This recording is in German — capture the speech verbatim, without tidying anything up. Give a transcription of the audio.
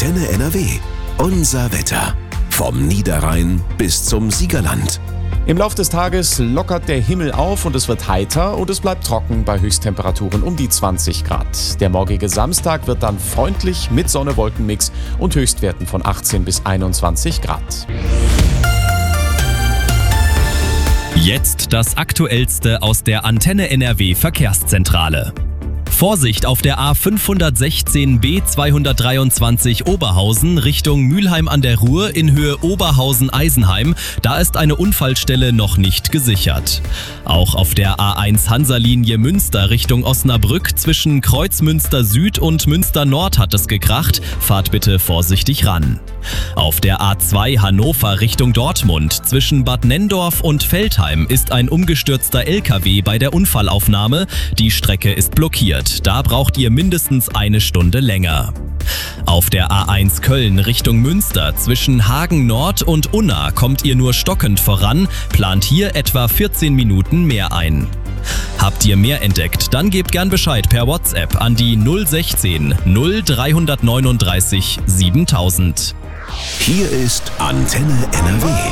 Antenne N R W. Unser Wetter. Vom Niederrhein bis zum Siegerland. Im Lauf des Tages lockert der Himmel auf und es wird heiter und es bleibt trocken bei Höchsttemperaturen um die zwanzig Grad. Der morgige Samstag wird dann freundlich mit Sonne-Wolken-Mix und Höchstwerten von achtzehn bis einundzwanzig Grad. Jetzt das Aktuellste aus der Antenne N R W Verkehrszentrale. Vorsicht auf der A fünfhundertsechzehn B zweihundertdreiundzwanzig Oberhausen Richtung Mülheim an der Ruhr in Höhe Oberhausen-Eisenheim. Da ist eine Unfallstelle noch nicht gesichert. Auch auf der A eins Hansa-Linie Münster Richtung Osnabrück zwischen Kreuzmünster Süd und Münster Nord hat es gekracht. Fahrt bitte vorsichtig ran. Auf der A zwei Hannover Richtung Dortmund zwischen Bad Nenndorf und Veltheim ist ein umgestürzter L K W bei der Unfallaufnahme. Die Strecke ist blockiert. Da braucht ihr mindestens eine Stunde länger. Auf der A eins Köln Richtung Münster zwischen Hagen Nord und Unna kommt ihr nur stockend voran, plant hier etwa vierzehn Minuten mehr ein. Habt ihr mehr entdeckt, dann gebt gern Bescheid per WhatsApp an die null sechzehn null dreihundertneununddreißig siebentausend. Hier ist Antenne N R W.